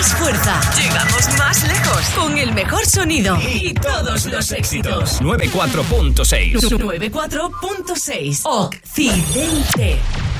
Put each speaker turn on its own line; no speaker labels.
más fuerza. Llegamos más lejos. Con el mejor sonido. Y todos los éxitos.
94.6.
94.6. Occidente.